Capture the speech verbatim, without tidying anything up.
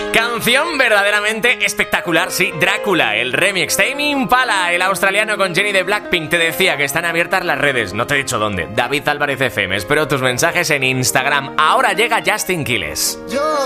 Canción verdaderamente espectacular, sí, Drácula, el remix. Tame Impala, el australiano con Jenny de Blackpink. Te decía que están abiertas las redes, no te he dicho dónde. David Álvarez F M, espero tus mensajes en Instagram. Ahora llega Justin Quiles. Yo